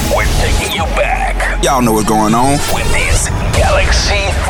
We're taking you back. Y'all know what's going on. With this Galaxy